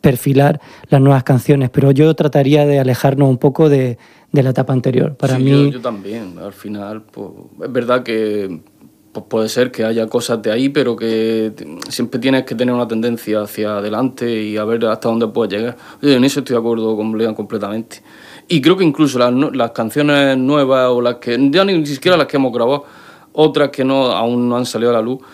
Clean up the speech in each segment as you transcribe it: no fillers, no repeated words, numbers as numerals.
perfilar las nuevas canciones, pero yo trataría de alejarnos un poco de la etapa anterior. Para mí... yo también. Al final, pues, es verdad que pues puede ser que haya cosas de ahí, pero que siempre tienes que tener una tendencia hacia adelante y a ver hasta dónde puedes llegar. En eso estoy de acuerdo con Lean completamente. Y creo que incluso las canciones nuevas o las que ya ni siquiera las que hemos grabado, otras que aún no han salido a la luz,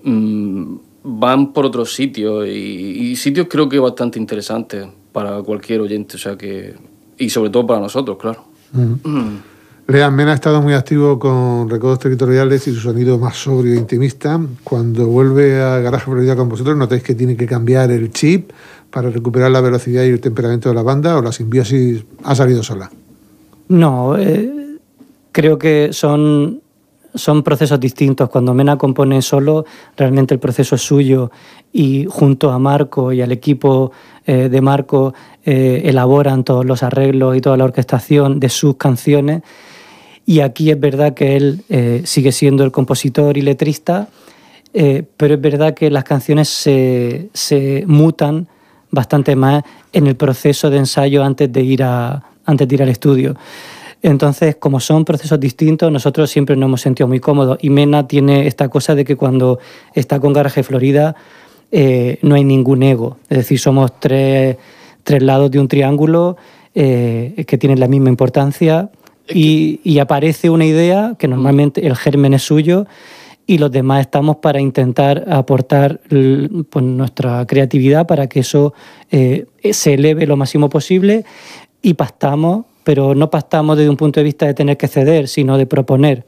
van por otros sitios y sitios creo que bastante interesantes para cualquier oyente, o sea que, y sobre todo para nosotros, claro. Lean Mena ha estado muy activo con Recodos Territoriales y su sonido más sobrio e intimista. Cuando vuelve a Garaje Florida con vosotros, ¿notáis que tiene que cambiar el chip para recuperar la velocidad y el temperamento de la banda, o la simbiosis ha salido sola? No, creo que son procesos distintos. Cuando Mena compone solo, realmente el proceso es suyo y junto a Marco y al equipo de Marco elaboran todos los arreglos y toda la orquestación de sus canciones. Y aquí es verdad que él sigue siendo el compositor y letrista, pero es verdad que las canciones se mutan bastante más en el proceso de ensayo antes de ir al estudio. Entonces, como son procesos distintos, nosotros siempre nos hemos sentido muy cómodos. Y Mena tiene esta cosa de que cuando está con Garaje Florida no hay ningún ego. Es decir, somos tres lados de un triángulo que tienen la misma importancia y aparece una idea que normalmente el germen es suyo y los demás estamos para intentar aportar pues, nuestra creatividad para que eso se eleve lo máximo posible y pactamos, pero no pactamos desde un punto de vista de tener que ceder, sino de proponer.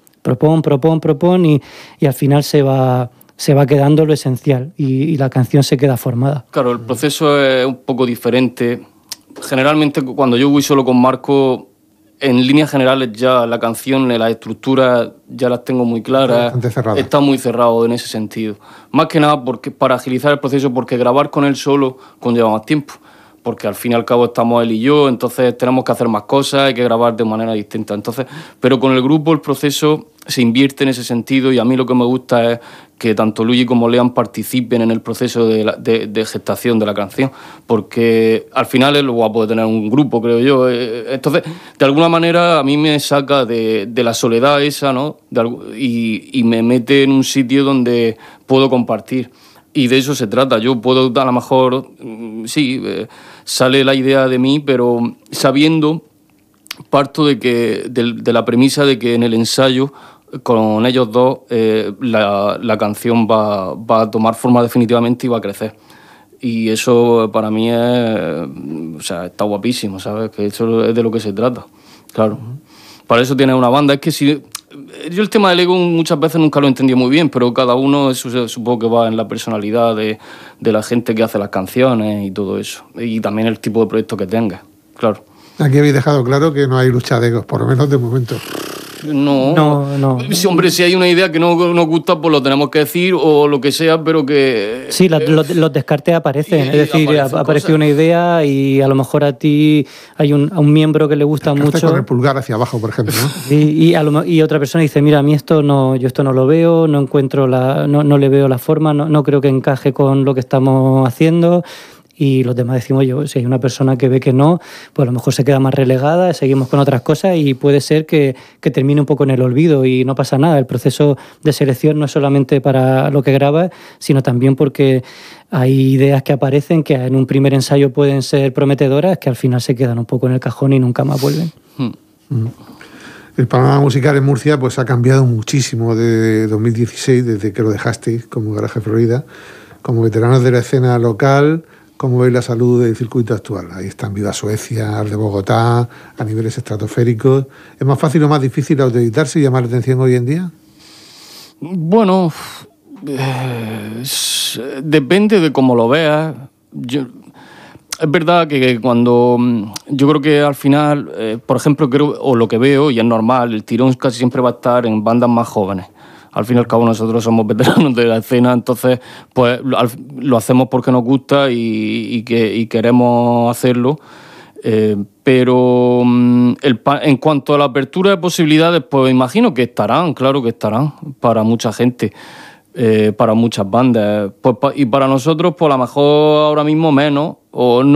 Propon y al final se va quedando lo esencial y la canción se queda formada. Claro, el proceso es un poco diferente. Generalmente cuando yo voy solo con Marco, en líneas generales ya la canción, las estructuras ya las tengo muy claras. Está muy cerrado en ese sentido. Más que nada para agilizar el proceso, porque grabar con él solo conlleva más tiempo. Porque al fin y al cabo estamos él y yo, entonces tenemos que hacer más cosas, hay que grabar de manera distinta. Entonces, pero con el grupo el proceso se invierte en ese sentido y a mí lo que me gusta es que tanto Luigi como Lean participen en el proceso de gestación de la canción, porque al final es lo guapo de tener un grupo, creo yo. Entonces, de alguna manera a mí me saca de la soledad esa, ¿no? Y me mete en un sitio donde puedo compartir. Y de eso se trata. Yo puedo, a lo mejor, sí, sale la idea de mí, pero parto de la premisa de que en el ensayo, con ellos dos, la canción va a tomar forma definitivamente y va a crecer. Y eso para mí está guapísimo, ¿sabes? Que eso es de lo que se trata, claro. Para eso tienes una banda. Es que si... Yo el tema del ego muchas veces nunca lo entendí muy bien, pero cada uno, eso supongo que va en la personalidad de la gente que hace las canciones y todo eso. Y también el tipo de proyecto que tenga, claro. Aquí habéis dejado claro que no hay lucha de egos, por lo menos de momento. No. Sí, hombre, si hay una idea que no nos gusta, pues lo tenemos que decir o lo que sea, pero que... Sí, los descartes aparecen. Es decir, aparece una idea y a lo mejor a ti hay un miembro que le gusta mucho. Con el pulgar hacia abajo, por ejemplo, ¿no? Y otra persona dice, mira, a mí yo esto no lo veo, no encuentro no le veo la forma, no creo que encaje con lo que estamos haciendo. Y los demás decimos, oye, si hay una persona que ve que no, pues a lo mejor se queda más relegada, seguimos con otras cosas y puede ser que termine un poco en el olvido y no pasa nada. El proceso de selección no es solamente para lo que grabas, sino también porque hay ideas que aparecen que en un primer ensayo pueden ser prometedoras, que al final se quedan un poco en el cajón y nunca más vuelven. El panorama musical en Murcia pues ha cambiado muchísimo de 2016, desde que lo dejasteis como Garaje Florida. Como veteranos de la escena local, ¿cómo veis la salud del circuito actual? Ahí están Viva Suecia, de Bogotá, a niveles estratosféricos. ¿Es más fácil o más difícil autoeditarse y llamar la atención hoy en día? Bueno, depende de cómo lo veas. Es verdad que cuando... Yo creo que al final, por ejemplo, o lo que veo, y es normal, el tirón casi siempre va a estar en bandas más jóvenes. Al fin y al cabo nosotros somos veteranos de la escena, entonces pues lo hacemos porque nos gusta y queremos hacerlo. Pero en cuanto a la apertura de posibilidades, pues imagino que claro que estarán para mucha gente, para muchas bandas. Pues, y para nosotros, pues a lo mejor ahora mismo menos, o